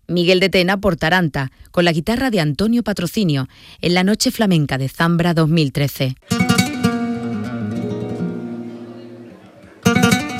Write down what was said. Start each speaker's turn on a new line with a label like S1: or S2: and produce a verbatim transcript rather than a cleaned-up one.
S1: Miguel de Tena por Taranta, con la guitarra de Antonio Patrocinio, en la Noche Flamenca de Zambra dos mil trece.